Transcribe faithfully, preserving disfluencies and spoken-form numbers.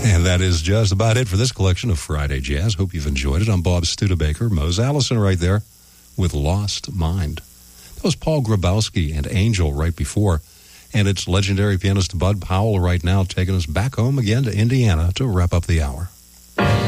And that is just about it for this collection of Friday Jazz. Hope you've enjoyed it. I'm Bob Studebaker. Mose Allison right there with Lost Mind. That was Paul Grabowski and Angel right before. And it's legendary pianist Bud Powell right now taking us back home again to Indiana to wrap up the hour.